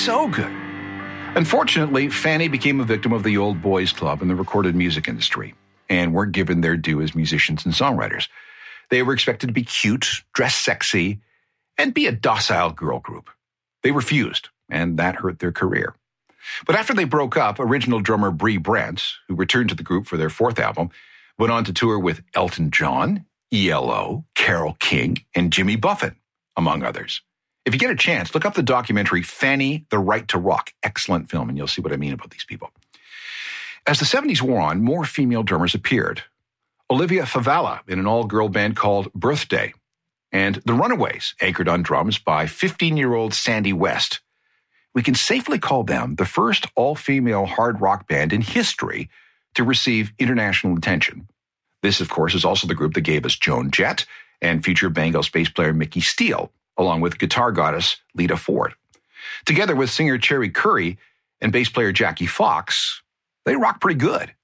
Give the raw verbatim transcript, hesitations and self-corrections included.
so good. Unfortunately, Fanny became a victim of the old boys club in the recorded music industry and weren't given their due as musicians and songwriters. They were expected to be cute, dress sexy, and be a docile girl group. They refused, and that hurt their career. But after they broke up, original drummer Bree Brant, who returned to the group for their fourth album, went on to tour with Elton John, E L O, Carole King, and Jimmy Buffett, among others. If you get a chance, look up the documentary Fanny, The Right to Rock. Excellent film, and you'll see what I mean about these people. As the seventies wore on, more female drummers appeared. Olivia Favala in an all-girl band called Birthday, and The Runaways, anchored on drums by fifteen-year-old Sandy West. We can safely call them the first all-female hard rock band in history to receive international attention. This, of course, is also the group that gave us Joan Jett and future Bangles bass player Mickey Steele, along with guitar goddess Lita Ford. Together with singer Cherry Curry and bass player Jackie Fox, they rock pretty good.